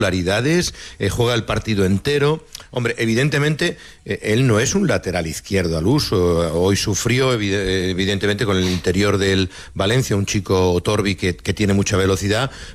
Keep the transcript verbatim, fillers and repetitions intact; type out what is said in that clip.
regularidades, eh, juega el partido entero. Hombre, evidentemente, eh, él no es un lateral izquierdo al uso. Hoy sufrió, evidentemente, con el interior del Valencia, un chico Torbi que, que tiene mucha velocidad,